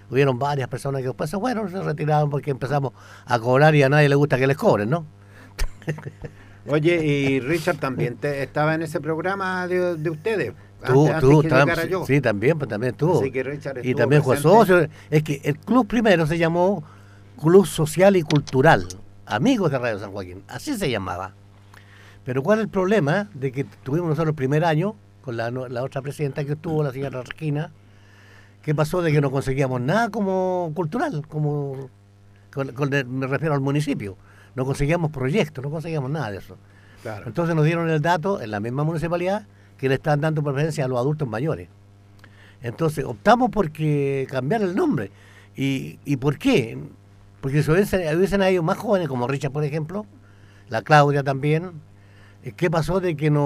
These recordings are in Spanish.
hubieron varias personas que después se retiraron porque empezamos a cobrar y a nadie le gusta que les cobren, ¿no? Oye, y Richard también estaba en ese programa de ustedes. Antes que llegara yo. Sí, también, pues también estuvo. Así que Richard y también fue socio. Es que el club primero se llamó Club Social y Cultural, Amigos de Radio San Joaquín, así se llamaba. Pero ¿cuál es el problema? De que tuvimos nosotros el primer año, con la otra presidenta que estuvo, la señora Regina, ¿qué pasó? De que no conseguíamos nada como cultural, me refiero al municipio. No conseguíamos proyectos, no conseguíamos nada de eso. Claro. Entonces nos dieron el dato en la misma municipalidad que le están dando preferencia a los adultos mayores. Entonces optamos por cambiar el nombre. ¿Y por qué? Porque si hubiesen a ellos más jóvenes, como Richard, por ejemplo, la Claudia también, ¿qué pasó? De que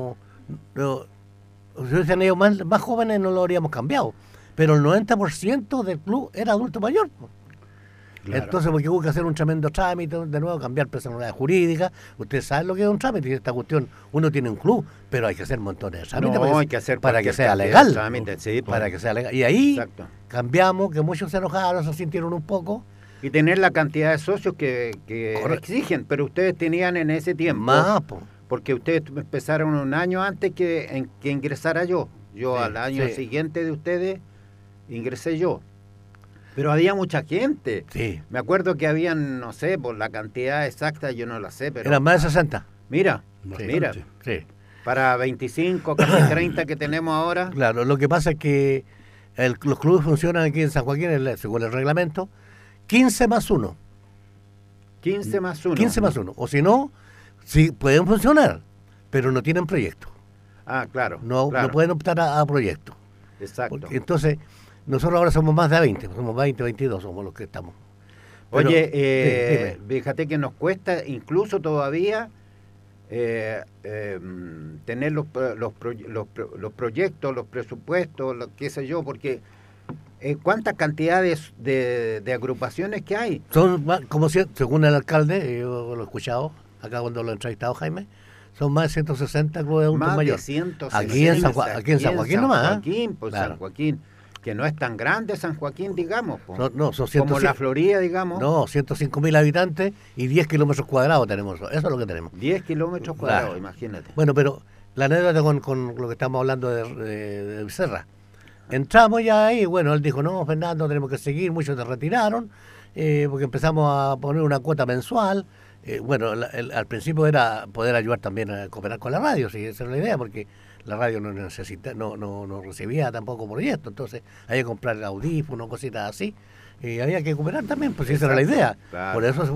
si hubiesen ellos más jóvenes no lo habríamos cambiado. Pero el 90% del club era adulto mayor. Claro. Entonces, porque hubo que hacer un tremendo trámite, de nuevo, cambiar personalidad jurídica. Ustedes saben lo que es un trámite, y esta cuestión, uno tiene un club, pero hay que hacer montones de trámites para que sea legal. Trámite, sí, para que sea legal. Y ahí cambiamos, que muchos se enojaron, se sintieron un poco. Y tener la cantidad de socios que exigen, pero ustedes tenían en ese tiempo. Más, porque ustedes empezaron un año antes que ingresara yo. Yo al año siguiente de ustedes ingresé yo. Pero había mucha gente. Sí. Me acuerdo que habían, no sé, por la cantidad exacta, yo no la sé, pero... Eran más de 60. Mira. Sí. Para 25, casi 30 que tenemos ahora. Claro, lo que pasa es que los clubes funcionan aquí en San Joaquín, según el reglamento, 15 más 1. 15 más 1. 15 más 1. O si no, sí pueden funcionar, pero no tienen proyecto. Ah, claro. No pueden optar a proyecto. Exacto. Porque, entonces, nosotros ahora somos más de 20, somos 20, 22 somos los que estamos. Pero, oye, fíjate que nos cuesta incluso todavía tener los proyectos, los presupuestos, qué sé yo, porque ¿cuántas cantidades de agrupaciones que hay? Son, como según el alcalde, yo lo he escuchado acá cuando lo he entrevistado Jaime, son más de 160 clubes de adultos mayores. Más de 160. Aquí en San Joaquín nomás. San Joaquín, que no es tan grande San Joaquín, digamos. No, son como la Florida, digamos. No, 105.000 habitantes y 10 kilómetros cuadrados tenemos. Eso es lo que tenemos. 10 kilómetros cuadrados, imagínate. Bueno, pero la anécdota con lo que estamos hablando de Becerra. Entramos ya ahí, bueno, él dijo, no, Fernando, tenemos que seguir, muchos se retiraron, porque empezamos a poner una cuota mensual. Bueno, al principio era poder ayudar también a cooperar con la radio, sí, esa era la idea, porque la radio no recibía tampoco proyectos, entonces había que comprar audífonos, cositas así, y había que cooperar también, pues esa era la idea. Claro. Por eso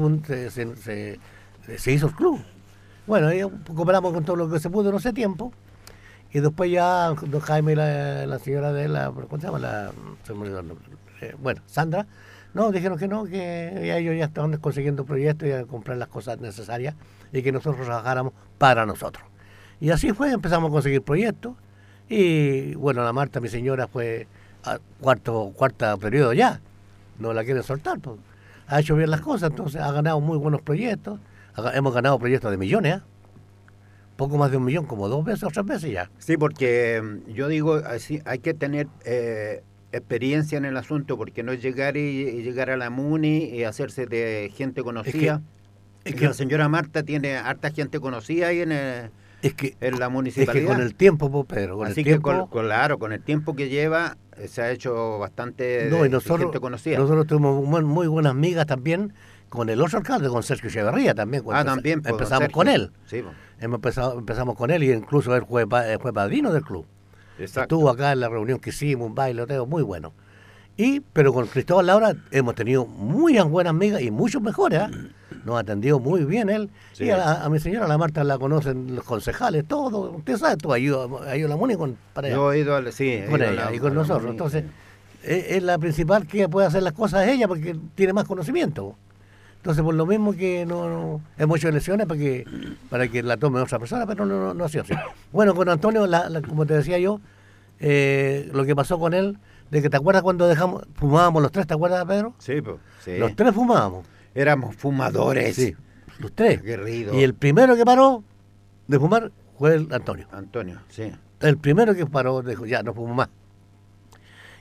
se hizo el club. Bueno, y cooperamos con todo lo que se pudo en ese tiempo, y después ya don Jaime y la señora de la, ¿cómo se llama? Se me olvidó el nombre. Bueno, Sandra, no, dijeron que no, que ellos ya estaban consiguiendo proyectos y a comprar las cosas necesarias y que nosotros trabajáramos para nosotros. Y así fue, empezamos a conseguir proyectos y bueno, la Marta, mi señora, fue a cuarta periodo ya, no la quieren soltar, pues. Ha hecho bien las cosas, entonces ha ganado muy buenos proyectos, hemos ganado proyectos de millones, poco más de 1 millón, como 2 veces o 3 veces ya. Sí, porque yo digo, así hay que tener experiencia en el asunto, porque no es llegar y llegar a la MUNI y hacerse de gente conocida. Es que la señora Marta tiene harta gente conocida ahí en la municipalidad. Es que con el tiempo, Pedro, así que con el tiempo que lleva se ha hecho bastante gente conocida. Nosotros tuvimos muy buenas migas también con el otro alcalde, con Sergio Echeverría también. También. Pues, empezamos con él. Sí, pues. Empezamos con él y incluso él fue padrino del club. Exacto. Estuvo acá en la reunión que hicimos, un bailoteo muy bueno. Pero con Cristóbal Laura hemos tenido muy buenas amigas y muchos mejores. Nos ha atendido muy bien él. Sí. Y a mi señora, la Marta, la conocen los concejales, todo. Usted sabe, tú ayuda a la MUNI para ella. Yo he ido con ella y con nosotros. Entonces, es la principal que puede hacer las cosas ella porque tiene más conocimiento. Entonces, por lo mismo que no hemos hecho elecciones para que la tome otra persona, pero no ha sido así. Bueno, con Antonio, como te decía yo, lo que pasó con él, de que te acuerdas cuando fumábamos los 3, ¿te acuerdas, Pedro? Sí, pues. Sí. Los 3 fumábamos. Éramos fumadores. Sí, los 3. Aguerrido. Y el primero que paró de fumar fue el Antonio. Antonio, sí. El primero que paró dijo, ya, no fumo más.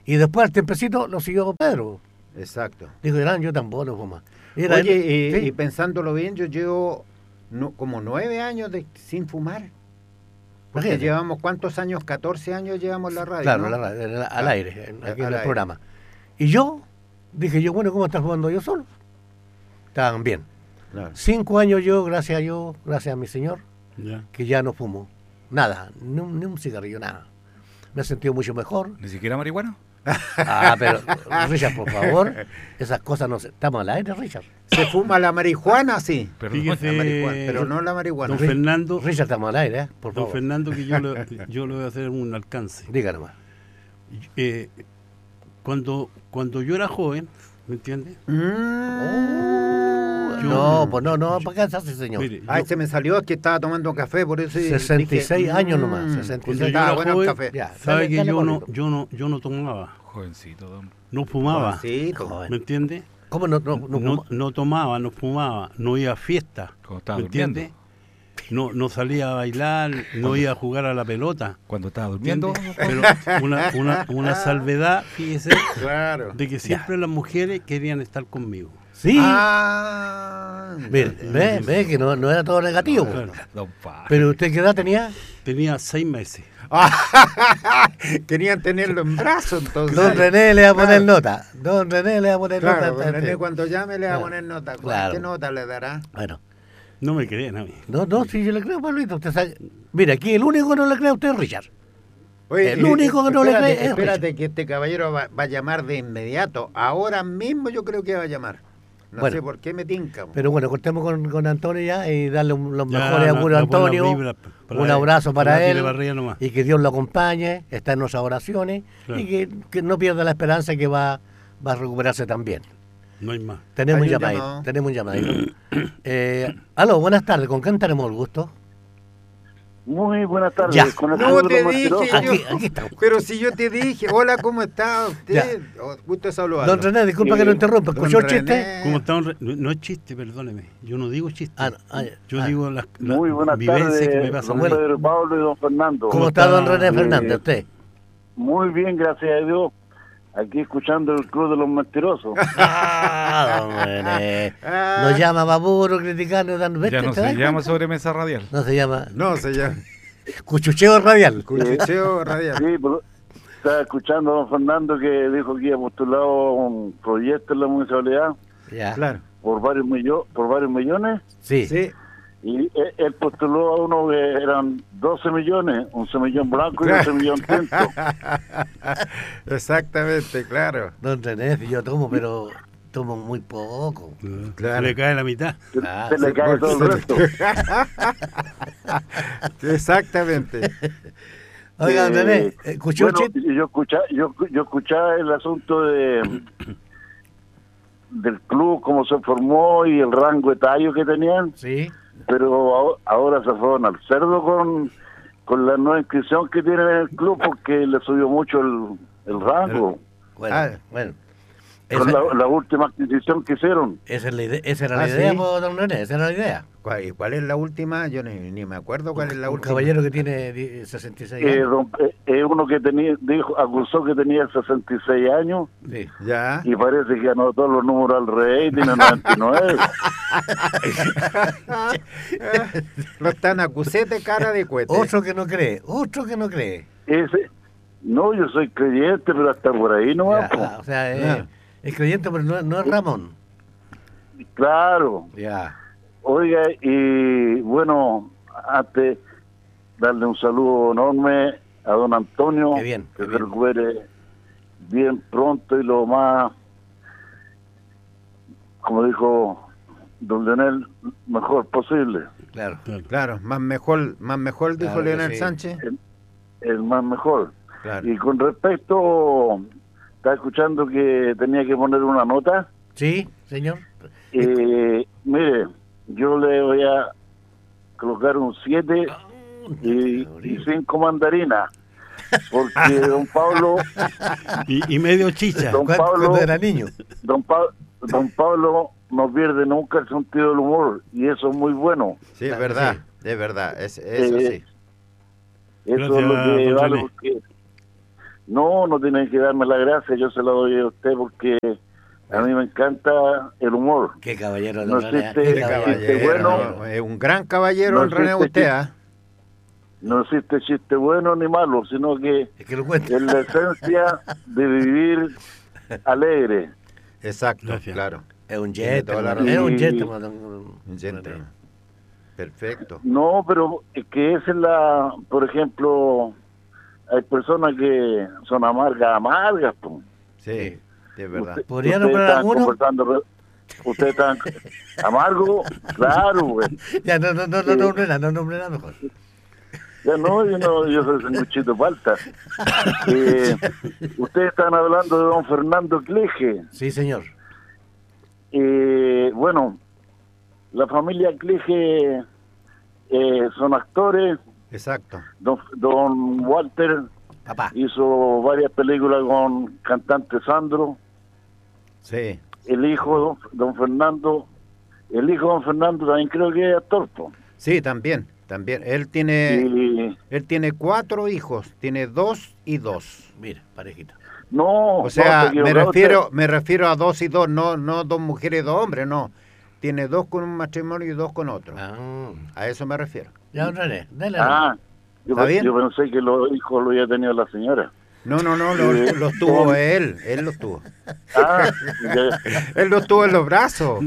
Y después al tiempecito lo siguió Pedro. Exacto. Dijo, Irán, yo tampoco no fumo. Oye, ¿sí? y pensándolo bien, yo llevo como 9 años sin fumar. Porque Imagínate. llevamos, ¿cuántos años? 14 años llevamos la radio, Claro, ¿no? la radio, al aire, aquí en el aire. programa. Y yo, dije yo, bueno, ¿cómo estás jugando yo solo? Estaban bien. Claro. 5 años yo, gracias a mi señor, Ya. que ya no fumo. Nada, ni un cigarrillo, nada. Me he sentido mucho mejor. ¿Ni siquiera marihuana? Ah, pero, Richard, por favor, esas cosas no se... Estamos al aire, Richard. Se fuma la marihuana, sí. Perdón. Fíjese, La marihuana, pero no la marihuana. don Fernando, Richard, estamos al aire, por don favor. Fernando, que yo le voy a hacer un alcance. Diga nomás. Cuando yo era joven, ¿me entiende? No, pues no, ¿para qué se hace, señor? Mire, Ay, yo- se me salió, es que estaba tomando café, por eso 66 dije, años nomás, cuando 66. yo Estaba era bueno el joven, café. Ya, sabe dale, que dale, yo Pablito. no tomaba, Jovencito, don. no fumaba, Jovencito. Joven. ¿me entiende? ¿Cómo no No tomaba, no fumaba, no iba a fiesta, Cuando estaba ¿me entiende? durmiendo. No salía a bailar, no iba a jugar a la pelota. Cuando estaba durmiendo. ¿Entiende? Pero una salvedad, fíjese, Claro. de que siempre las mujeres querían estar conmigo. Sí, Ah, mire, ve que no era todo negativo. Claro. Don Pa. Pero usted, ¿qué edad tenía? Tenía 6 meses. querían tenerlo en brazos, entonces. Don René le va a poner Claro. nota. Don René le va a poner Claro, nota. don a René usted. cuando llame le va a Claro. poner nota. Claro. ¿Qué nota le dará? Bueno, No me creen a mí. no, si yo le creo, Pablito. Usted sabe. Mira, aquí el único que no le cree a usted es Richard. Oye, El único que no le espérate, cree es espérate que este caballero va a llamar de inmediato. Ahora mismo yo creo que va a llamar. No Bueno. sé por qué me tinca. Pero bueno, cortemos con Antonio ya y darle los Ya, mejores augurios a la buena Antonio. vibra para Un él, abrazo para para que él. le barría nomás. Y que Dios lo acompañe. Está en nuestras oraciones. Claro. Y que no pierda la esperanza que va a recuperarse también. No hay más. Tenemos un Hay un llamadito. llamado. Tenemos un llamadito. Aló, buenas tardes. ¿Con quién tenemos el gusto? Muy buenas tardes. Ya. Con el No Club de te los dije Mentirosos. Aquí estamos. Pero si yo te dije, hola, ¿cómo está usted? Ya. Oh, gusto saludarlo. Don René, disculpa que lo interrumpa. Don ¿Escuchó el chiste? René. ¿Cómo está? No es chiste, perdóneme. Yo no digo chiste. Yo ah. digo las Muy buenas vivencias tardes, que me pasan. don Bueno. Pedro Pablo y don Fernando. ¿Cómo está don está, René Fernández? ¿Usted? Muy bien, gracias a Dios. Aquí escuchando el Club de los Mentirosos. Don René. Nos llama Baburo criticando. Ya no se llama sobremesa radial. No se llama No, se llama Cuchucheo Radial. Cuchicheo Radial. Sí, pero estaba escuchando a don Fernando que dijo que iba postulado a un proyecto en la municipalidad Ya. Claro. por varios millones. Sí. Sí. Y él postuló a uno que eran 12 millones, un semillón blanco y un semillón tinto. Exactamente, claro. Don René, si yo tomo, pero tomo muy poco. Claro. Le cae la mitad. Ah, Se le cae todo el resto. Exactamente. Oiga, don René, ¿escuchó bueno, el chiste? yo escuchaba el asunto del club, cómo se formó y el rango etario que tenían, Sí. pero ahora se fueron al cerdo con la nueva inscripción que tiene el club porque le subió mucho el rango. Bueno, Ah. bueno. Con Esa, la última adquisición que hicieron. esa era la Ah, idea, ¿sí? pues, don René, esa era la idea. ¿Cuál es la última? Yo ni me acuerdo cuál es la Un última. caballero que tiene 66 años. Uno que acusó que tenía 66 años Sí. Ya. y parece que anotó los números al rey, tiene 99. Lo están acusete cara de cohete. Otro que no cree. No, yo soy creyente, pero hasta por ahí no va. Ya, o sea, es creyente, pero no es Ramón. Claro. Ya. Oiga, y bueno, antes darle un saludo enorme a don Antonio, Qué bien, que qué se bien. recupere bien pronto y lo más, como dijo don Leonel, mejor posible. Claro. Claro, más mejor dijo Claro que Leonel sí. Sánchez. El más mejor. Claro. Y con respecto, estaba escuchando que tenía que poner una nota. Sí, señor. Mire, yo le voy a colocar un 7 y 5 mandarinas, porque don Pablo, Y medio chicha. don Cuando Pablo, era niño. don Pablo no pierde nunca el sentido del humor y eso es muy bueno. Sí, es Claro, verdad, sí. es verdad, eso Eh, sí. Eso Gracias, es lo que don vale, René. porque No, no tiene que darme la gracia, yo se la doy a usted porque a mí me encanta el humor. Qué caballero, No don René. existe- Qué caballero. Bueno, es un gran caballero No el René existe usted, chiste. ¿ah? No existe chiste bueno ni malo, sino que Es que lo cuento. es la esencia de vivir alegre. Exacto, Gracias. claro. Es un Tiene toda la gentleman. Es un razón. gentleman. Un gentleman. Perfecto. No, pero es que esa es la, por ejemplo, hay personas que son amargas, pues. Sí, es verdad. ¿Podría Ustedes nombrar estaban alguno? conversando, ustedes están amargo, claro, güey. Ya, no nombre nada mejor. Ya no, yo soy sanguchito falta. Ustedes están hablando de don Fernando Cleje. Sí, señor. Bueno, la familia Cleje son actores. Exacto. Don Walter Papá. hizo varias películas con cantante Sandro. Sí. El hijo, don Fernando, el hijo de don Fernando también creo que es actor, po. Sí, también. Él tiene 4 hijos, tiene 2 y 2. Mira, parejita. No, O sea, no, se equivocó me refiero a 2 y 2, no 2 mujeres y 2 hombres, no. Tiene 2 con un matrimonio y 2 con otro. Ah, A eso me refiero. ya, don René, dale. ¿Está bien? Yo pensé que los hijos lo había tenido la señora. No, los tuvo él los tuvo. Ah, ya. Él los tuvo en los brazos.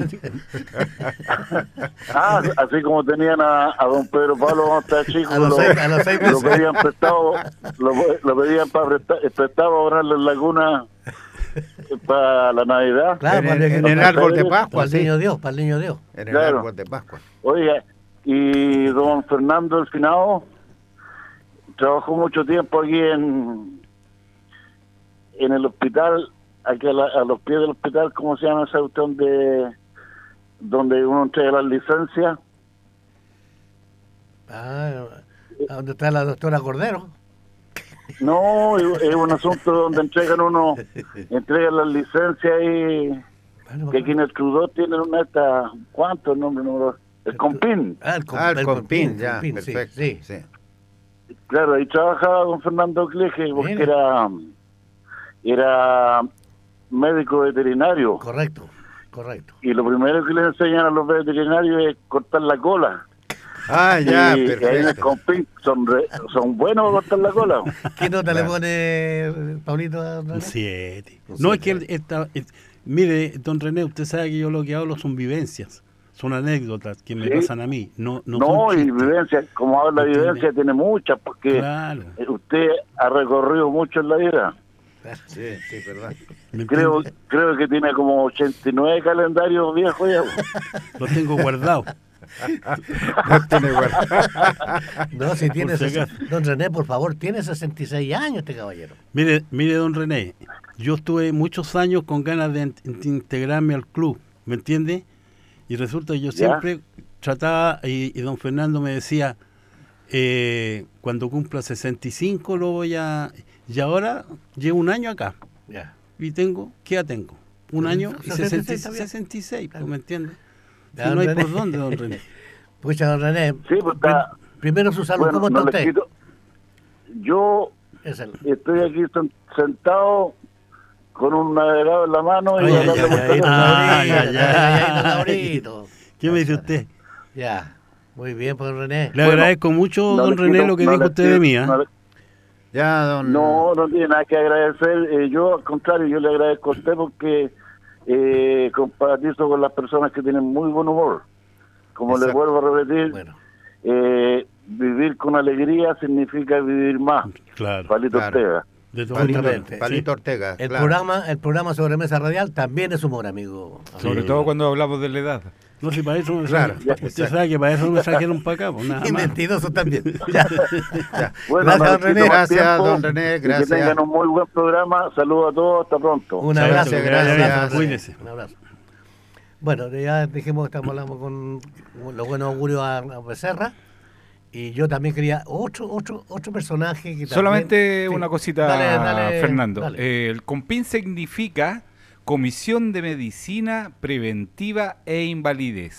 Así como tenían a don Pedro Pablo cuando estaba chico, A los seis lo meses. pedían prestado, lo pedían para prestado a ahorrarle en Laguna para la Navidad. Claro, en el árbol de Pascua, para el sí. niño Dios, para el niño Dios. En el Claro. árbol de Pascua. Oiga, y don Fernando El Finado trabajó mucho tiempo aquí en el hospital, aquí a los pies del hospital, ¿cómo se llama esa cuestión donde uno entrega las licencias? ¿A dónde está la doctora Cordero? No, es un asunto donde entregan las licencias y Bueno, que aquí en el Crudó tienen una ¿cuántos nombres? No, el Compín. el Compín, ya, Compín, perfecto. Sí. Sí. Claro, ahí trabajaba don Fernando Cleje porque Mira. era médico veterinario. Correcto. Y lo primero que les enseñan a los veterinarios es cortar la cola. Ah, ya, y ahí en el perfecto. Compín son buenos para cortar la cola. ¿Qué nota Claro. le pone Paulito a don René? Un 7. Un No, es siete. que mire, don René, usted sabe que yo lo que hablo son vivencias, son anécdotas que me Sí. pasan a mí. No No, son y chistes. vivencia, como habla de ¿Entiende? vivencia, tiene muchas, porque Claro. usted ha recorrido mucho en la vida. Sí, verdad. ¿Me Creo entiende? que tiene como 89 calendarios viejos ya. Lo tengo guardado. No tiene guarda. No, si tiene Por si acaso. don René, por favor, tiene 66 años este caballero. Mire, don René, yo estuve muchos años con ganas de integrarme al club, ¿me entiende? Y resulta que yo Ya. siempre trataba, y don Fernando me decía, cuando cumpla 65 lo voy a... Y ahora llevo un año acá, Ya. y ¿qué edad tengo? Un año y 66, está bien. 66, Claro. ¿me entiende? Ya, Si don no hay René. por dónde, don René. Pucha, don René. Sí, pues está. Primero su salud, Bueno, ¿cómo está no le usted? quito. Yo Es el... estoy aquí sentado con un navegador en la mano y Ay, ay, hablando ay, por ay, teléfono. ay, ay, ay. Laurito. ¿Qué me dice usted? Ya, muy bien, pues René. Le Bueno, agradezco mucho, no don le René, quito- lo que no dijo le usted de quito- mí. ¿Ah? no le- Ya, don. No tiene nada que agradecer. Yo, al contrario, yo le agradezco a usted porque comparatizo con las personas que tienen muy buen humor. Como le Exacto. vuelvo a repetir, Bueno, vivir con alegría significa vivir más. Claro, Palito Claro. Ortega. de todas Justamente. maneras. Palito Ortega. el claro. programa sobre Mesa Radial también es humor, amigo. Sobre Sí. todo cuando hablamos de la edad. No, si para eso me Claro, trajeron, usted exacto. sabe que para eso me trajeron para acá, pues nada Y más. mentiroso también. Ya. Ya. Bueno, Gracias, no don les quito René. más Gracias, tiempo don René, y gracias. que tengan un muy buen programa. Saludos a todos. Hasta pronto. Un Muchas abrazo. gracias, un abrazo, cuídese. Un abrazo. Bueno, ya dijimos que estamos hablando con los buenos augurios a Becerra. Y yo también quería otro personaje que también... Solamente Sí. una cosita, Dale, Fernando. dale. El COMPIN significa Comisión de Medicina Preventiva e Invalidez. Mira.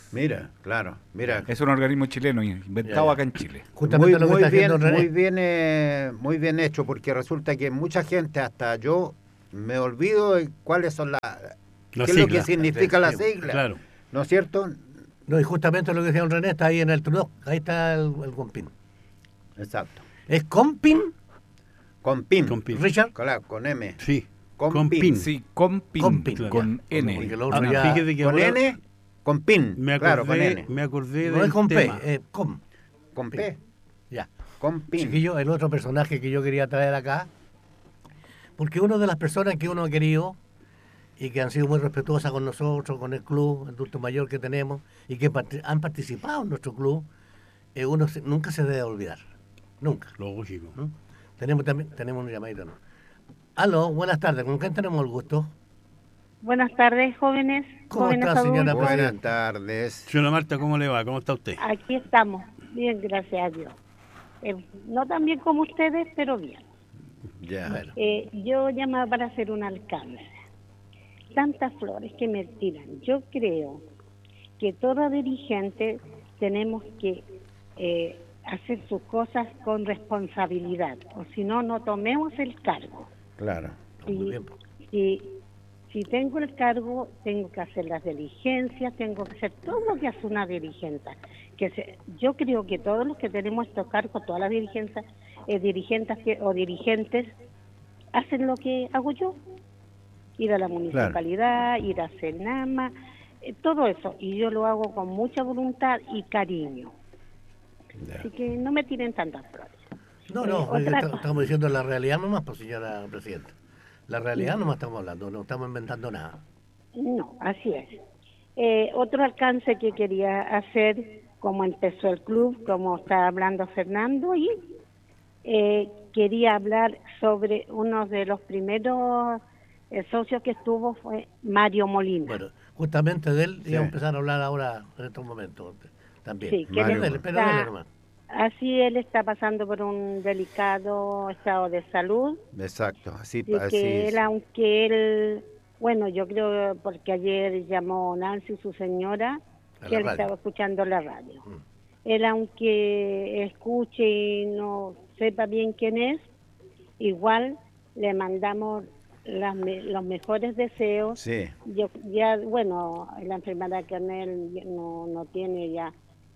Mira, claro, mira. Es un organismo chileno inventado Ya. acá en Chile. Justamente lo que está haciendo René. Muy bien hecho, porque resulta que mucha gente, hasta yo, me olvido de cuáles son qué es lo que significa la sigla. Claro. ¿No es cierto? No, y justamente lo que decía don René está ahí en el Trudeau. Ahí está el Compin. Exacto. ¿Es Compin, Con PIN. Con PIN. Richard? Claro, con M. Sí, Con con PIN. PIN. Sí, con PIN, Con PIN, con ya. N. Porque lo otro Ah, ya- fíjate que Con ahora N, con PIN. Claro, con N. me acordé No del es con tema. P, es com. Con P. Ya. Con PIN. Chiquillo, el otro personaje que yo quería traer acá, porque una de las personas que uno ha querido y que han sido muy respetuosas con nosotros, con el club, el adulto mayor que tenemos, y que han participado en nuestro club, nunca se debe olvidar. Nunca. Lógico. ¿Mm? Tenemos una llamadita, ¿no? Aló, buenas tardes, ¿con quién tenemos el gusto? Buenas tardes, jóvenes. ¿Cómo jóvenes está, señora adultos. Buenas tardes. Señora Marta, ¿cómo le va? ¿Cómo está usted? Aquí estamos. Bien, gracias a Dios. No tan bien como ustedes, pero bien. Ya. Bueno. Yo llamaba para hacer un alcance. Tantas flores que me tiran. Yo creo que todo dirigente tenemos que hacer sus cosas con responsabilidad. O si no, no tomemos el cargo. Claro. Muy bien. Si tengo el cargo, tengo que hacer las diligencias, tengo que hacer todo lo que hace una dirigente. Yo creo que todos los que tenemos estos cargos, todas las dirigentes hacen lo que hago yo. Ir a la municipalidad, ir a Senama, todo eso. Y yo lo hago con mucha voluntad y cariño. Ya. Así que no me tiren tantas flores. No, otra cosa. estamos diciendo la realidad nomás, pues, señora Presidenta. La realidad nomás estamos hablando, no estamos inventando nada. No, así es. Otro alcance que quería hacer, como empezó el club, como está hablando Fernando, y quería hablar sobre uno de los primeros socios que estuvo, fue Mario Molina. Bueno, justamente de él Sí. íbamos a empezar a hablar ahora en estos momentos también. Sí, que Mario. Pero dele nomás. así él está pasando por un delicado estado de salud. Exacto. Así, Y así que es. él, aunque él, bueno, yo creo, porque ayer llamó Nancy, su señora, A que la él radio. estaba escuchando la radio. Mm. Él, aunque escuche y no sepa bien quién es, igual le mandamos los mejores deseos. Sí. Yo ya, bueno, la enfermedad que en él no tiene ya,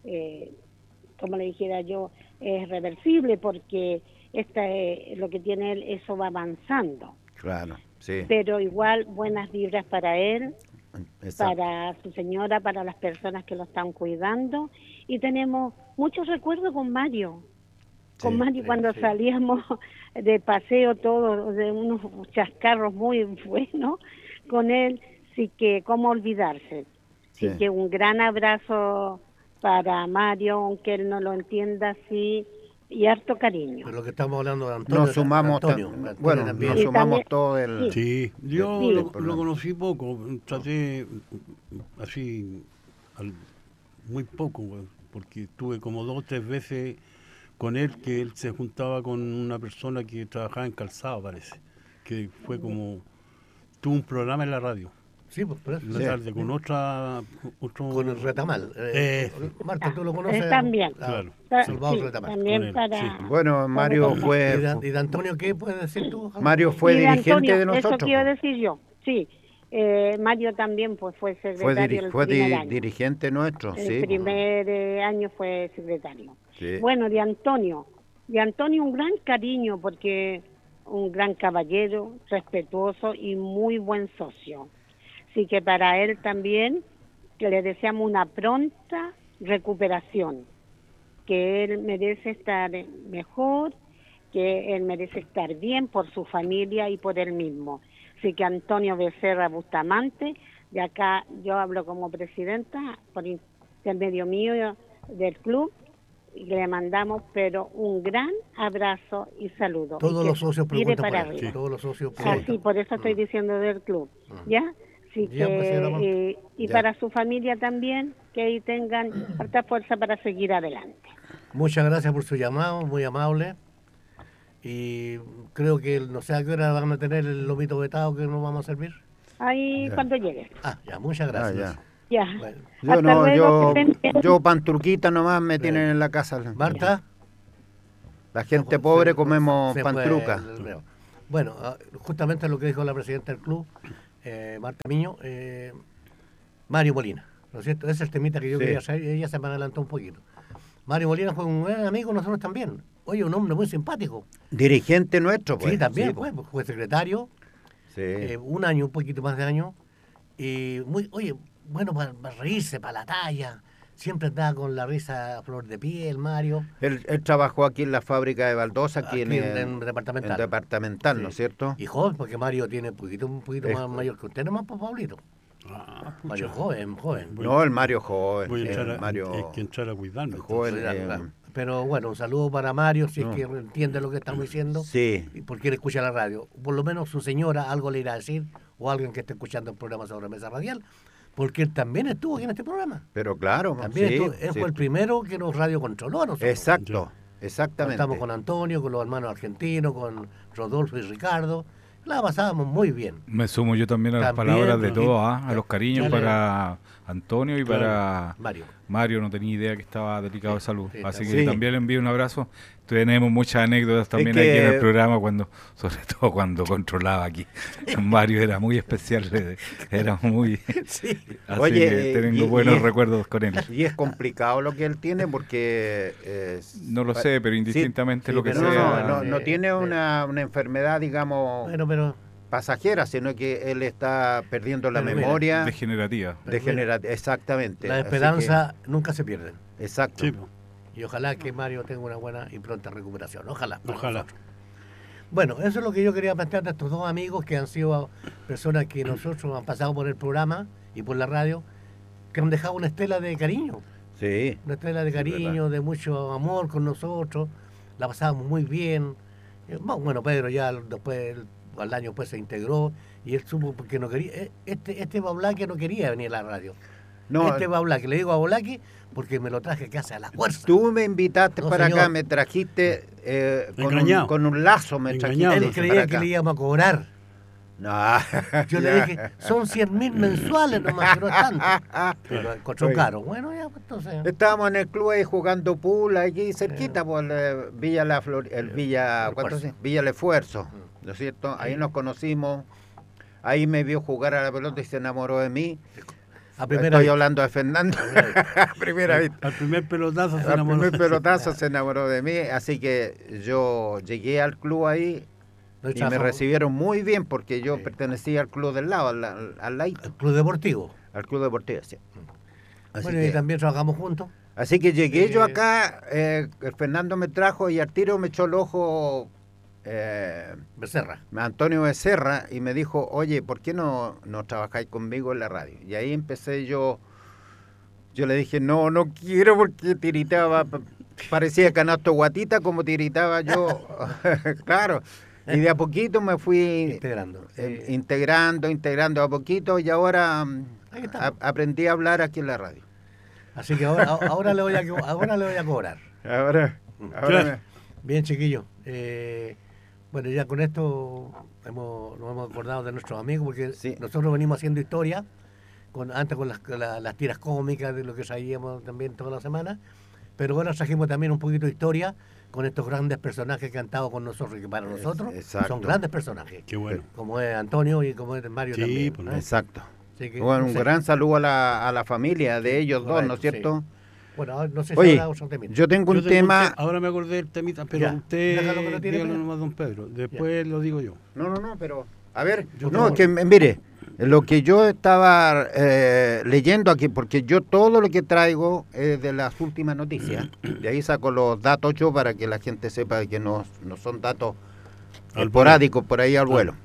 como le dijera yo, es reversible porque lo que tiene él, eso va avanzando. Claro. Sí. Pero igual buenas vibras para él, Exacto. para su señora, para las personas que lo están cuidando. Y tenemos muchos recuerdos con Mario. Con Sí, Mario sí, cuando sí. salíamos de paseo todos, de unos chascarros muy buenos con él. Así que, ¿cómo olvidarse? Así Sí. que un gran abrazo para Mario, aunque él no lo entienda así, y harto cariño. Pero lo que estamos hablando de Antonio. Nos sumamos, Antonio bueno, también. nos Y sumamos también- todo el... Sí, yo Sí. lo conocí poco, traté así muy poco, güey, porque estuve como 2 o 3 veces con él, que él se juntaba con una persona que trabajaba en calzado, parece, que fue como, tuvo un programa en la radio, Sí, pues por eso. en la Sí. tarde, con otro... Con el Retamal. Marta, ¿tú lo conoces? También. Claro. Salvador Sí, Retamal. también Con él, para... sí. Bueno, Mario ¿Y fue... de Antonio qué puedes decir tú? Mario fue Y de dirigente Antonio, de Eso nosotros. quiero decir yo, sí. Mario también pues fue secretario el primer año. dirigente nuestro, El sí. primer año fue secretario. Sí. Bueno, de Antonio un gran cariño porque un gran caballero, respetuoso y muy buen socio. Así que para él también que le deseamos una pronta recuperación, que él merece estar mejor, que él merece estar bien por su familia y por él mismo. Así que Antonio Becerra Bustamante, de acá yo hablo como presidenta por intermedio mío del club, y le mandamos pero un gran abrazo y saludo. Todos Y que los socios tire preguntan por para él. arriba. Todos los socios Así, preguntan. por eso estoy diciendo del club, ¿ya? Así Ya, pues, señora Marta. que, y Ya. para su familia también, que ahí tengan harta fuerza para seguir adelante. Muchas gracias por su llamado, muy amable. Y creo que no sé a qué hora van a tener el lomito vetado que nos vamos a servir. Ahí Ya. cuando llegue. Ah, ya, muchas gracias. Ah, Ya. Bueno. Yo Hasta no, luego, que estén bien. yo pantruquita nomás me tienen en la casa. Marta. La gente pobre Se- comemos se fue pantruca. el reo. Bueno, justamente lo que dijo la presidenta del club, Marta Miño, Mario Molina, ¿no es cierto? Ese es el temita que yo Sí. quería hacer, ella se me adelantó un poquito. Mario Molina fue un buen amigo, nosotros también. Oye, un hombre muy simpático. Dirigente nuestro, pues. Sí, también pues. fue secretario, Sí. un año, un poquito más de año, y muy, oye, bueno para reírse, para la talla, siempre andaba con la risa a flor de piel, Mario. Él trabajó aquí en la fábrica de baldosa, aquí en departamental. en departamental, ¿no es Sí. cierto? Y joven, porque Mario tiene un poquito Es más mayor que usted, nomás, pues, Pablito. Ah, Mario pucha. joven. No, el Mario joven. Voy a entrar el Mario hay que entrar a cuidarme. joven. Pero bueno, un saludo para Mario, si No. es que entiende lo que estamos diciendo. Sí. Y porque él escucha la radio. Por lo menos su señora algo le irá a decir, o alguien que esté escuchando el programa sobre Mesa Radial, porque él también estuvo aquí en este programa. Pero claro, También sí, él sí. fue el primero que nos radiocontroló a nosotros. Exacto, exactamente. Estamos con Antonio, con los hermanos argentinos, con Rodolfo y Ricardo. La pasábamos muy bien. Me sumo yo también a las También, palabras de ¿no? todos, a los cariños Dale. para Antonio y Claro. para Mario. Mario. No tenía idea que estaba delicado de salud. Sí, Así sí. que también le envío un abrazo. Tenemos muchas anécdotas también que- aquí en el programa, sobre todo cuando controlaba aquí. Mario era muy especial, era muy... Sí. Así Oye, que tengo y buenos es- recuerdos con él. Y es complicado lo que él tiene porque... No lo sé, pero indistintamente lo que pero sea... no tiene una enfermedad, digamos, Bueno, pero pasajera, sino que él está perdiendo la Pero mira, memoria. Degenerativa. Exactamente. la Así esperanza nunca se pierde. que- exacto. Sí, po. Y ojalá que Mario tenga una buena y pronta recuperación. Ojalá. para Ojalá. nosotros. Bueno, eso es lo que yo quería plantear de estos dos amigos que han sido personas que nosotros han pasado por el programa y por la radio, que han dejado una estela de cariño. Sí. Una estela de Sí, cariño, de mucho amor con nosotros. La pasábamos muy bien. Bueno, Pedro ya después, al año después se integró y él supo porque no quería. Este Baulaque no quería venir a la radio. No, Este Baulaque, le digo a Baulaque porque me lo traje casi a la fuerza. tú me invitaste No, para señor. acá, me trajiste Engañado. con un lazo, me Engañado. trajiste Él no, creía para que acá. le íbamos a cobrar. No. Yo le dije, son 100.000 mensuales nomás, que no es tanto. Pero encontró Oye. caro. Bueno, ya, pues entonces. Estábamos en el club ahí jugando pool aquí cerquita por Villa La Flor, el Villa, ¿cuánto Esfuerzo. se? Villa El Esfuerzo, ¿no es cierto? Ahí nos conocimos, ahí me vio jugar a la pelota y se enamoró de mí. A primera Estoy vista. hablando de Fernando. A primera vista. Al primer pelotazo se Al enamoró. primer pelotazo se enamoró de mí, así que yo llegué al club ahí Nos y me trabajamos- recibieron muy bien porque yo Sí. pertenecía al club del lado, al ladito, el Club Deportivo. al club deportivo. Sí. Así Bueno, que- y también trabajamos juntos. Así que llegué yo acá, el Fernando me trajo y al tiro me echó el ojo Becerra. Antonio Becerra y me dijo, oye, ¿por qué no trabajáis conmigo en la radio? Y ahí empecé yo le dije, no quiero porque tiritaba, parecía canasto guatita como tiritaba yo, claro. Y de a poquito me fui Integrando. integrando a poquito y ahora Ahí estamos. aprendí a hablar aquí en la radio. Así que ahora le voy a cobrar. Ahora Claro. Bien, chiquillo. Bueno, ya con esto nos hemos acordado de nuestros amigos, porque Sí. nosotros venimos haciendo historia, antes con las tiras cómicas de lo que sabíamos también toda la semana, pero ahora trajimos también un poquito de historia con estos grandes personajes que han estado con nosotros, y que para nosotros exacto. son grandes personajes, Qué bueno. como es Antonio y como es Mario Sí, también. pues, ¿no? no. Exacto. Así que, Bueno, no un sé. gran saludo a la familia de ellos dos, ¿no es Correcto, cierto? Bueno, no sé si Oye, habrá otro temita. yo tengo un Yo tengo tema... ahora me acordé del temita, pero Ya, usted déjalo que lo tire, dígalo Pedro. nomás, don Pedro. Después lo digo yo. No, pero... A ver, Yo no, tengo- que mire, lo que yo estaba leyendo aquí, porque yo todo lo que traigo es de las últimas noticias, de ahí saco los datos yo para que la gente sepa que no son datos Al esporádicos por ahí al vuelo.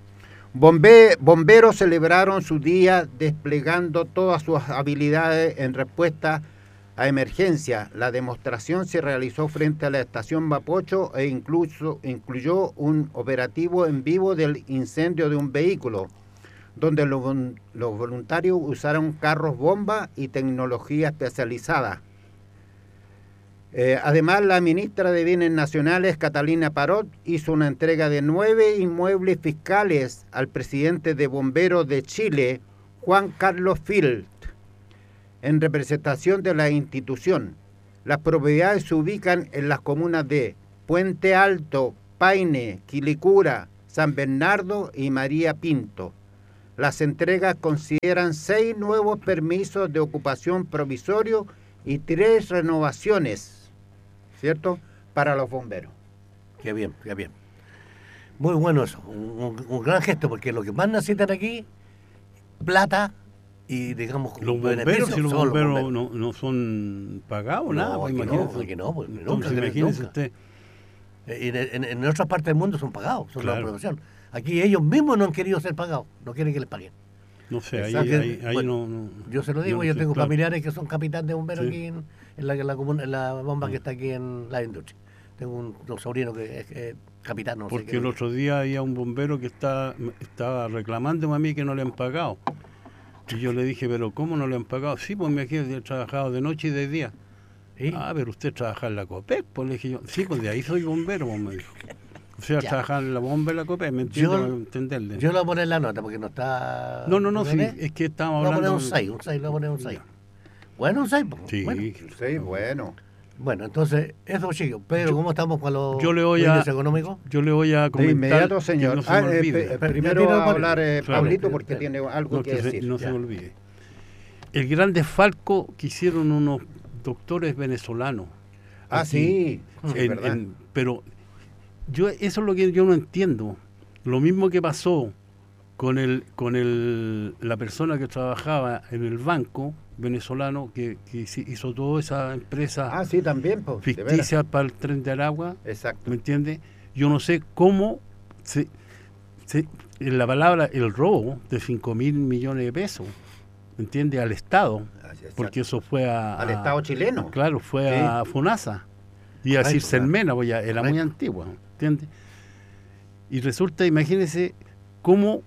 Bomberos celebraron su día desplegando todas sus habilidades en respuesta a emergencia. La demostración se realizó frente a la estación Mapocho e incluso incluyó un operativo en vivo del incendio de un vehículo, donde los voluntarios usaron carros bomba y tecnología especializada. Además, la ministra de Bienes Nacionales, Catalina Parot, hizo una entrega de 9 inmuebles fiscales al presidente de Bomberos de Chile, Juan Carlos Filt. en representación de la institución. Las propiedades se ubican en las comunas de Puente Alto, Paine, Quilicura, San Bernardo y María Pinto. Las entregas consideran 6 nuevos permisos de ocupación provisorio y 3 renovaciones, ¿cierto?, para los bomberos. Qué bien, qué bien. Muy bueno eso, un gran gesto, porque lo que más necesitan aquí, plata y, digamos, los bomberos, si los bomberos no son pagados, nada, pues imagínese. Que no, pues, entonces, imagínese usted. En otras partes del mundo son pagados, son claro. la profesión. Aquí ellos mismos no han querido ser pagados, no quieren que les paguen. No sé, ahí bueno, no. Yo se lo digo, yo tengo familiares que son capitán de bomberos aquí en la bomba que está aquí en la industria. Tengo un sobrino que es capitán. No porque sé el otro día había un bombero que estaba reclamándome a mí que no le han pagado. Y yo le dije, pero ¿cómo no le han pagado? Sí, pues me he trabajado de noche y de día. ¿Sí? Ah, pero usted trabaja en la COPEC, pues le dije yo. Sí, pues de ahí soy bombero, pues me dijo. O sea, trabajar en la bomba en la COPEC, ¿me entiendes? Entenderle. Yo le voy a poner la nota porque no está... No, sí, es que estábamos hablando... Le voy a poner un 6, le voy a poner un 6. Bueno, un 6, pues. Sí, bueno. Sí, bueno. Bueno, entonces, eso, chicos. Pero, ¿cómo estamos con los índices económicos? Yo le voy a comentar... De inmediato, señor. No se me olvide. Primero va a hablar Pablito porque tiene algo que decir. No se me olvide. El gran desfalco que hicieron unos doctores venezolanos. Ah, sí, verdad. Pero eso es lo que yo no entiendo. Lo mismo que pasó con la persona que trabajaba en el banco venezolano que hizo toda esa empresa también, pues, ficticia para el Tren de Aragua. Exacto. ¿Me entiende? Yo no sé cómo la palabra el robo de 5.000 millones de pesos, ¿me entiende? Al Estado, porque eso fue al Estado chileno. Claro, fue a FONASA. Y a decir Selmena, pues ya era muy antigua, ¿entiende? Y resulta, imagínense cómo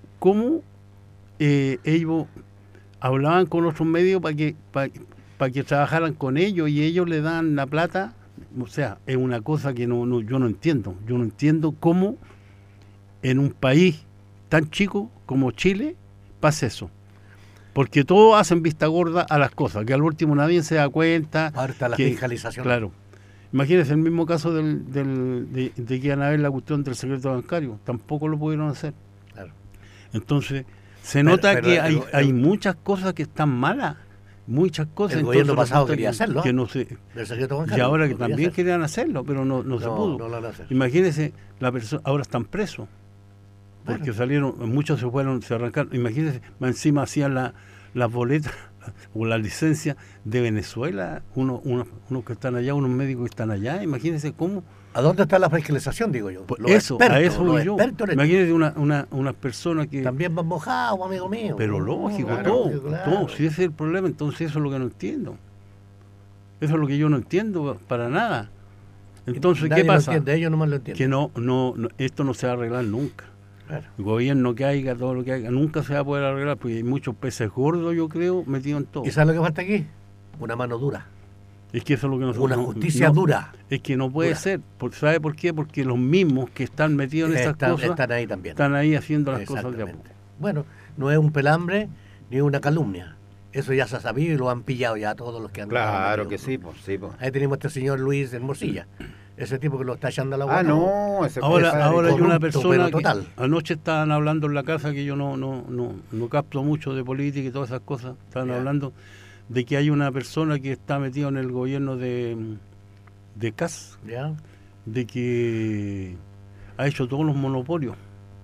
ellos hablaban con otros medios para que trabajaran con ellos y ellos le dan la plata. O sea, es una cosa que yo no entiendo. Yo no entiendo cómo en un país tan chico como Chile pasa eso. Porque todos hacen vista gorda a las cosas, que al último nadie se da cuenta. Ahora está la fiscalización. Claro. Imagínense el mismo caso de que iban a ver la cuestión del secreto bancario. Tampoco lo pudieron hacer. Claro. Entonces, se nota que hay muchas cosas que están malas. Muchas cosas. El gobierno pasado quería hacerlo. Que no se, del secreto bancario. Y ahora que también querían hacerlo, pero no se pudo. No lo van a hacer. Imagínense, ahora están presos. Porque salieron, muchos se arrancaron. Imagínense, encima hacían las boletas o la licencia de Venezuela, unos que están allá, unos médicos que están allá. Imagínense cómo. ¿A dónde está la fiscalización, digo yo? A eso voy yo. Imagínense unas personas que... También van mojados, amigo mío. Pero lógico, todo. Si ese es el problema, entonces eso es lo que no entiendo. Eso es lo que yo no entiendo para nada. Entonces, ¿qué pasa? Ellos nomás lo entienden. Que esto no se va a arreglar nunca. Claro. El gobierno que haya, todo lo que haya, nunca se va a poder arreglar porque hay muchos peces gordos, yo creo, metidos en todo. ¿Y sabes lo que falta aquí? Una mano dura. Es que eso es lo que nosotros... Una justicia dura. Es que no puede ser. ¿Sabe por qué? Porque los mismos que están metidos en esas cosas... Están ahí también. Están ahí haciendo las cosas de a poco. Bueno, no es un pelambre ni una calumnia. Eso ya se ha sabido y lo han pillado ya todos los que han... Claro que sí, pues. Ahí tenemos a este señor Luis en Morcilla. Ese tipo que lo está echando a la boca. Ahora hay una persona que total. Anoche estaban hablando en la casa, que yo no capto mucho de política y todas esas cosas. Estaban hablando de que hay una persona que está metida en el gobierno de Kass, de que ha hecho todos los monopolios.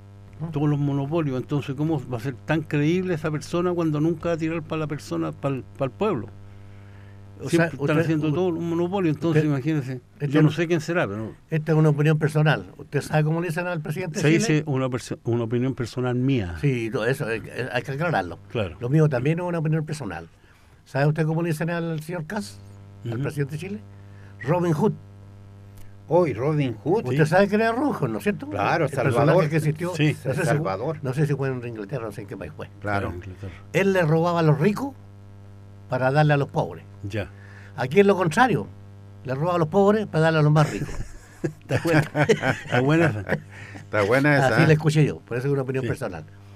Entonces, ¿cómo va a ser tan creíble esa persona cuando nunca va a tirar para la persona, para el pueblo? Siempre están haciendo todo un monopolio, entonces imagínense. Yo no sé quién será, pero... Esta es una opinión personal. ¿Usted sabe cómo le dicen al presidente? Se dice una opinión personal mía. Sí, todo eso, hay que aclararlo. Claro. Lo mío también es una opinión personal. ¿Sabe usted cómo le dicen al señor Kass, al presidente de Chile? Robin Hood. Hoy Robin Hood. Usted sabe que era Robin Hood, ¿no es cierto? Claro, el Salvador. Personaje que existió. Sí, Salvador. No sé si fue en Inglaterra, no sé en qué país fue. Claro. Él le robaba a los ricos para darle a los pobres. Ya. Aquí es lo contrario. Le roba a los pobres para darle a los más ricos. Está buena esa. Está buena esa. Así la escuché yo, por eso es una opinión personal.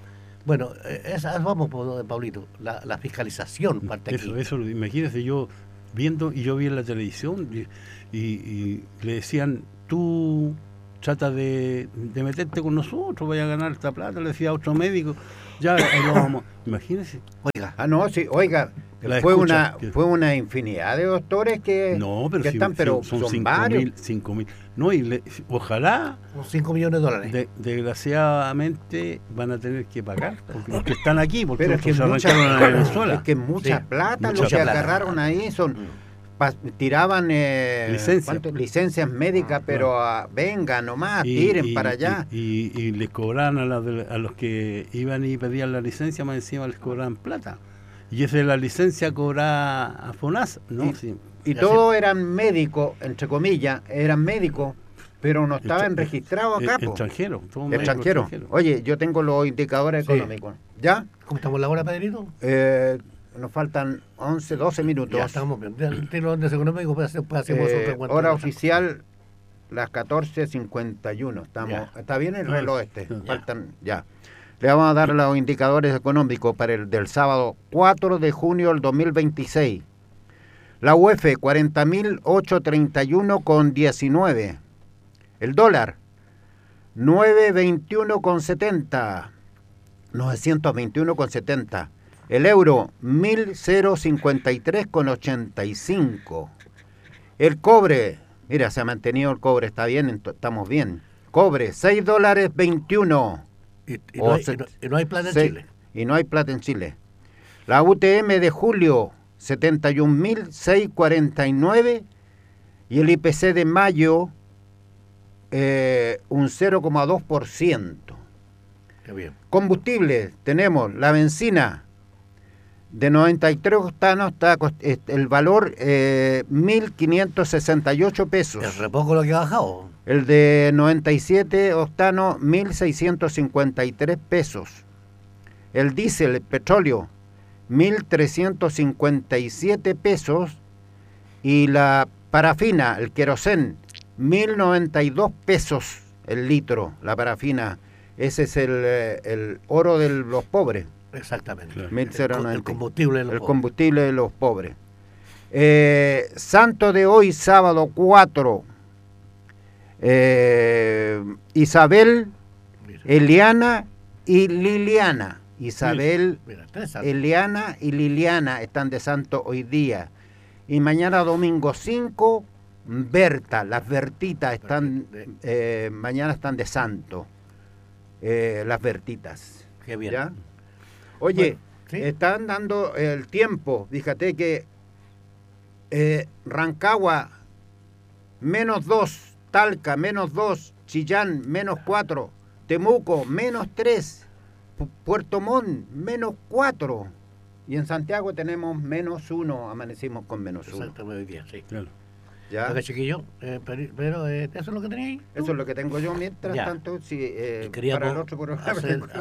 Bueno, vamos, Paulito, la fiscalización parte aquí. Eso, imagínese, yo vi en la televisión y le decían, tú trata de meterte con nosotros, vaya a ganar esta plata, le decía a otro médico, ya lo vamos, imagínese. Oiga. No, sí, oiga, fue una infinidad de doctores que están, pero son varios. 5.000. No, ojalá. Unos 5 millones de dólares. Desgraciadamente van a tener que pagar, porque los que están aquí, porque pero los que se arrancaron a Venezuela. Es que mucha plata, mucha lo que plata. agarraron ahí tiraban licencias médicas, pero vengan nomás, tiren para allá. Y les cobraban a los que iban y pedían la licencia, más encima les cobraban plata. Y esa es la licencia cobrada a FONASA, ¿no? Y todos eran médicos, entre comillas, eran médicos, pero no estaban registrados acá. Extranjeros. Extranjeros. Oye, yo tengo los indicadores económicos. ¿Ya? ¿Cómo estamos la hora, Pedrito? Nos faltan 11, 12 minutos. Ya estamos bien. Tiene los económicos, pues hacemos otra cuenta. Hora oficial, las 14:51. Está bien el reloj Faltan, ya. Le vamos a dar los indicadores económicos para el del sábado 4 de junio del 2026. La UF 40.831,19. El dólar 921,70. 921,70. El euro 1.053,85. El cobre, mira, se ha mantenido el cobre, está bien, estamos bien. Cobre, $6.21. Y no hay plata en Chile. Y no hay plata en Chile. La UTM de julio, 71.649. Y el IPC de mayo, un 0,2%. Qué bien. Combustible, tenemos la benzina de 93 octanos, está el valor 1.568 pesos. Es re poco lo que ha bajado. El de 97 octanos, 1.653 pesos. El diésel, el petróleo, 1.357 pesos. Y la parafina, el querosén, 1.092 pesos el litro, la parafina. Ese es el oro de los pobres. Exactamente. Claro. El combustible de los pobres. Santo de hoy, sábado 4. Isabel, Eliana y Liliana. Isabel, Eliana y Liliana están de santo hoy día. Y mañana domingo 5, Berta, las Bertitas están, mañana están de santo. Las Bertitas. Qué bien. ¿Ya? Oye, bueno, están dando el tiempo. Fíjate que Rancagua, -2, Talca, -2, Chillán, -4, Temuco, -3, Puerto Montt, -4. Y en Santiago tenemos -1, amanecimos con -1. Exactamente, hoy día, sí. Claro. ¿Ya? Oiga, chiquillo, pero ¿eso es lo que tenía ahí? Eso es lo que tengo yo mientras tanto. Si, para el otro programa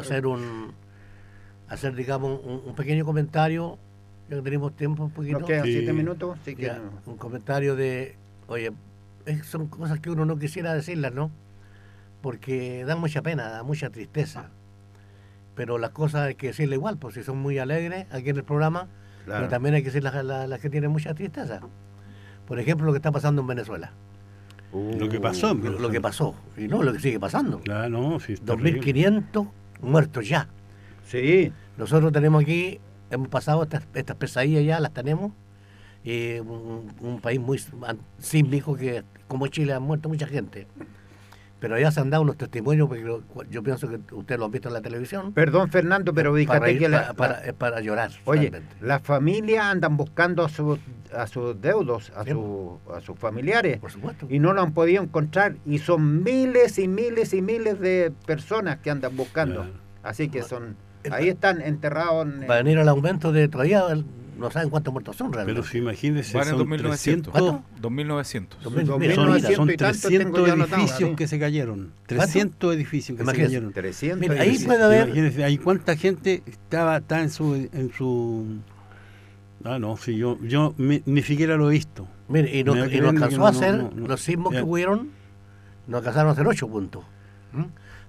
hacer digamos, un pequeño comentario, ya que tenemos tiempo un poquito. Nos quedan 7 minutos. Sí que un comentario de, oye, son cosas que uno no quisiera decirlas, ¿no? Porque da mucha pena, da mucha tristeza. Pero las cosas hay que decirlas igual, pues si son muy alegres aquí en el programa, claro. Pero también hay que decir las que tienen mucha tristeza. Por ejemplo, lo que está pasando en Venezuela. Lo que pasó. Lo que pasó. Y no, lo que sigue pasando. Claro, no, sí, 2.500 muertos ya. Sí. Nosotros tenemos aquí, hemos pasado estas pesadillas ya, las tenemos. Un país muy sísmico que, como Chile, ha muerto mucha gente. Pero allá se han dado unos testimonios, porque yo pienso que ustedes lo han visto en la televisión. Perdón, Fernando, pero fíjate que es para llorar. Oye, realmente. Las familias andan buscando a sus deudos, a sus familiares. Por supuesto. Y no lo han podido encontrar. Y son miles y miles y miles de personas que andan buscando. Claro. Así que ahí están enterrados. Va a venir el aumento de todavía. No saben cuántos muertos son realmente. Pero si imagínense, van en son 2.900. ¿Cuánto? 2.900. Son 300 edificios que se cayeron. 300 edificios que se cayeron. 300 Mira, ahí puede haber... Imagínense, ahí cuánta gente está en su... Ah, no, si yo ni siquiera lo he visto. Mire, y nos alcanzó a hacer los sismos que hubieron, nos alcanzaron a hacer 8 puntos.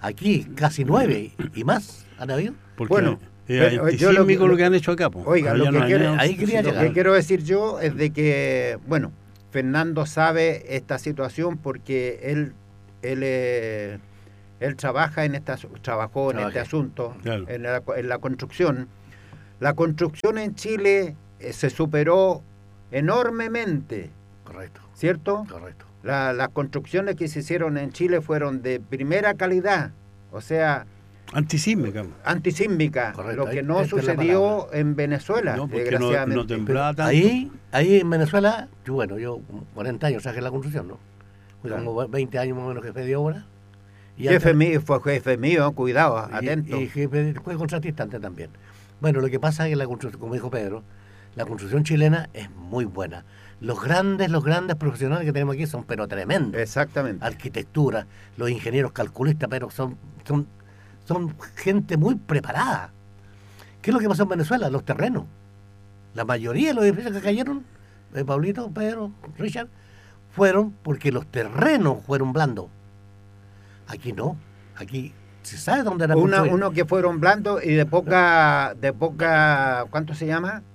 Aquí casi 9 y más han habido. Porque Bueno, es antisísmico lo que han hecho acá. Po. Oiga, Allá lo no que, hay nada. lo que quiero decir yo es de que, bueno, Fernando sabe esta situación porque él trabaja trabajó en este asunto, Claro. en la construcción. La construcción en Chile se superó enormemente, Correcto, ¿cierto? correcto. Las construcciones que se hicieron en Chile fueron de primera calidad, o sea, Antisísmica. antisísmica, Correcto, lo que ahí- no esta es la sucedió en Venezuela, No, porque desgraciadamente. no temblaba tanto. Ahí en Venezuela, yo 40 años trabajé en la construcción, ¿no? Fui Claro. como 20 años más o menos jefe de obra. Y Jefe mío, fue jefe mío, cuidado, atento. Y jefe, fue contratista antes también. Bueno, lo que pasa es que la construcción, como dijo Pedro, la construcción chilena es muy buena. Los grandes profesionales que tenemos aquí son pero tremendos. Exactamente. Arquitectura, los ingenieros calculistas, pero son gente muy preparada. ¿Qué es lo que pasó en Venezuela? Los terrenos. La mayoría de los edificios que cayeron, Pablito, Pedro, Richard, fueron porque los terrenos fueron blandos. Aquí no. Aquí se sabe dónde era Uno que fueron blandos y de poca, ¿cuánto se llama?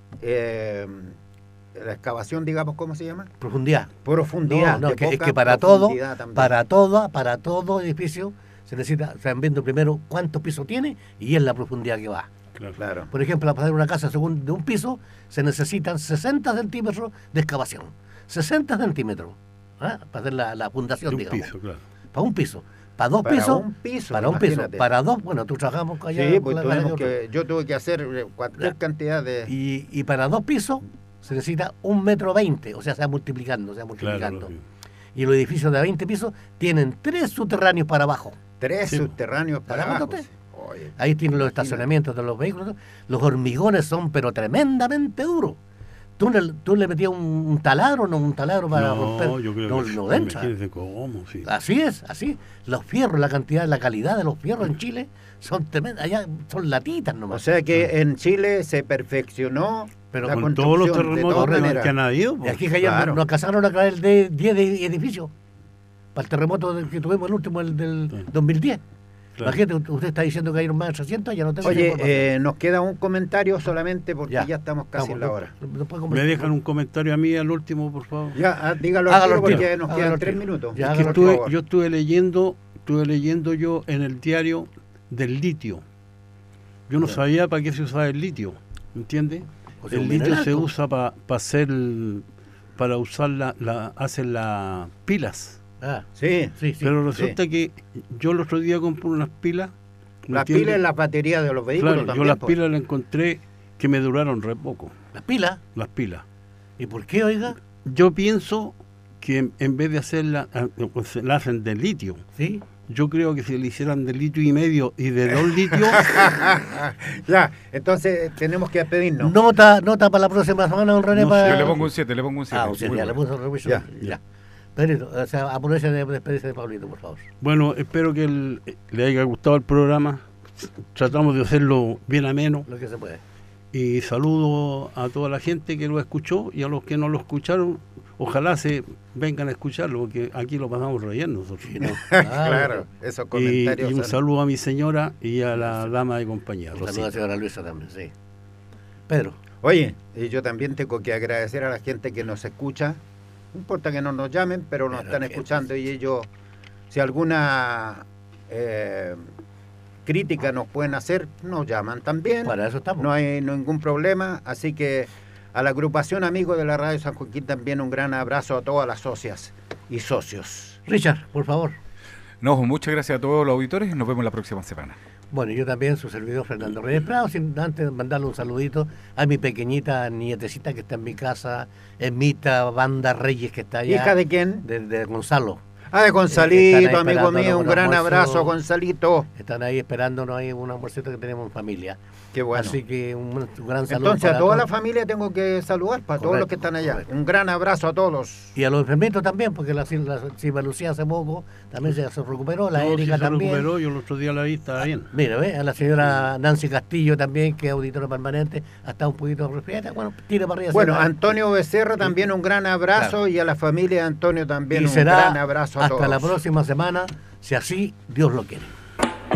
La excavación, digamos, ¿cómo se llama? profundidad. Profundidad. No, de es poca que para todo, profundidad también. para todo edificio se necesita, están viendo primero cuántos pisos tiene y es la profundidad que va. Claro. Claro. Por ejemplo, para hacer una casa de un piso se necesitan 60 centímetros de excavación. 60 centímetros. ¿Ah? Para hacer la fundación, De un digamos. piso, claro. Para un piso. Para dos Para pisos. un piso, Para un piso. imagínate. Para dos, bueno, tú trabajamos allá. Sí, con pues yo tuve que hacer cualquier cantidad de... Y para 2 pisos se necesita 1,20 m, o sea, se va multiplicando. Claro, lógico. Y los edificios de 20 pisos tienen 3 subterráneos para abajo. 3 Sí. subterráneos para ¿Para abajo. cuánto Oye, Ahí tienen los imagínate. estacionamientos de los vehículos. Los hormigones son pero tremendamente duros. Tú le metías un taladro para romper. No, yo creo no, que no entra. imagínense cómo, sí. Así es, así. Los fierros, la calidad de los fierros en Chile son tremendas. Allá son latitas O nomás. sea que en Chile se perfeccionó Pero la Con todos los construcción de terremotos todas que maneras. han habido. po. Y aquí que Claro. nos alcanzaron a traer de 10 edificios. Para el terremoto que tuvimos el último, el del Sí. 2010. Claro. Imagínate, usted está diciendo que hay más de 300, ya no tengo Oye, información. nos queda un comentario solamente porque ya estamos casi en la hora. Me dejan un comentario a mí al último, por favor. Ya, dígalo Hágalo al tiro al tiro, porque nos hágalo quedan al 3 tiro. minutos. Ya, Es que hágalo, por favor. yo estuve leyendo yo en el diario del litio. Yo no sabía para qué se usaba el litio, ¿entiendes? O sea, un El litio mineral, se po. usa para usar hacen las pilas. Ah, Sí, sí, sí. Pero resulta que yo el otro día compré unas pilas. ¿me las entiendes? pilas en las baterías de los vehículos Claro, también. yo las pues. pilas las encontré que me duraron re poco, Las pilas. las pilas. ¿Y por qué, oiga? Yo pienso que en vez de hacerla, la hacen de litio. Sí. Yo creo que si le hicieran de litio y medio y de 2 litios, Ya, entonces tenemos que despedirnos. Nota para la próxima semana, don René. No para... sé, Yo le pongo un 7, le pongo un 7. Ah, usted ya le puso revisión. Ya. Pedrito, o sea, aproveche de despedirse de Pablito, por favor. bueno, espero que le haya gustado el programa. Tratamos de hacerlo bien ameno. Lo que se puede. Y saludo a toda la gente que lo escuchó y a los que no lo escucharon. Ojalá se vengan a escucharlo, porque aquí lo pasamos re bien nosotros. Sí, no. Claro, esos Y comentarios. un son- saludo a mi señora y a la dama de compañía. Un saludo a Rosita. la señora Luisa también, sí. Pedro. Oye, y yo también tengo que agradecer a la gente que nos escucha. No importa que no nos llamen, pero nos Pero están que- escuchando y ellos, si alguna crítica nos pueden hacer, nos llaman también. Para eso estamos. No hay ningún problema, así que a la agrupación Amigos de la Radio San Joaquín también un gran abrazo a todas las socias y socios. Richard, por favor. No, muchas gracias a todos los auditores y nos vemos la próxima semana. Bueno, yo también, su servidor Fernando Reyes Prado, sin antes mandarle un saludito a mi pequeñita nietecita que está en mi casa, Emita Banda Reyes, que está allá. ¿Hija de quién? De Gonzalo. Ah, de Están Gonzalito, ahí amigo esperándonos mío, un un gran almuerzo. abrazo, Gonzalito. Están ahí esperándonos ahí un almuercito que tenemos en familia. Qué bueno. Así que un gran saludo. Entonces a para toda la todos. familia tengo que saludar, para todos los que están allá. Correcto. Un gran abrazo a todos. Y a los enfermitos también, porque la Silvia Lucía hace poco también se recuperó, la No, Erika sí se también. recuperó, yo el otro día la vi, estaba bien. Mira, a la señora Nancy Castillo también, que es auditora permanente, ha estado un poquito resfriada. Bueno, tire para arriba. Bueno, será. Antonio Becerra también un gran abrazo Claro. y a la familia de Antonio también Y un será gran abrazo a hasta todos. la próxima semana, si así Dios lo quiere.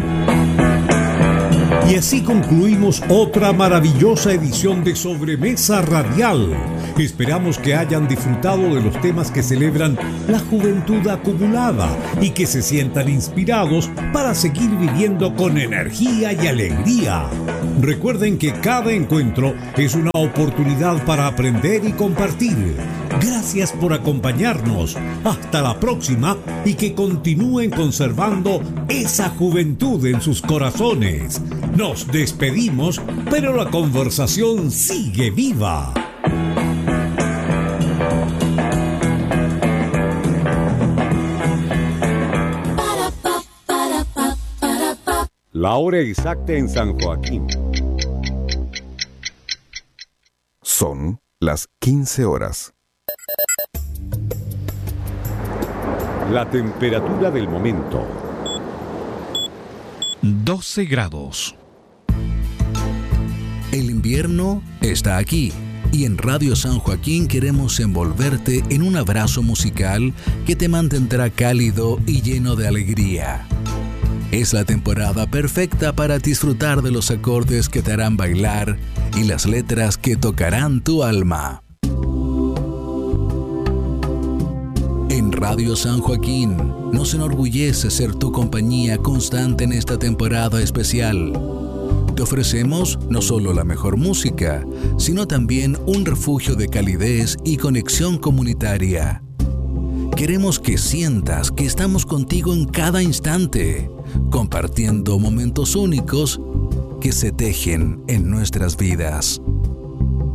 Y así concluimos otra maravillosa edición de Sobremesa Radial. Esperamos que hayan disfrutado de los temas que celebran la juventud acumulada y que se sientan inspirados para seguir viviendo con energía y alegría. Recuerden que cada encuentro es una oportunidad para aprender y compartir. Gracias por acompañarnos. Hasta la próxima y que continúen conservando esa juventud en sus corazones. Nos despedimos, pero la conversación sigue viva. La hora exacta en San Joaquín. Son las 15 horas. La temperatura del momento. 12 grados. El invierno está aquí y en Radio San Joaquín queremos envolverte en un abrazo musical que te mantendrá cálido y lleno de alegría. Es la temporada perfecta para disfrutar de los acordes que te harán bailar y las letras que tocarán tu alma. En Radio San Joaquín nos enorgullece ser tu compañía constante en esta temporada especial. Te ofrecemos no solo la mejor música, sino también un refugio de calidez y conexión comunitaria. Queremos que sientas que estamos contigo en cada instante, compartiendo momentos únicos que se tejen en nuestras vidas.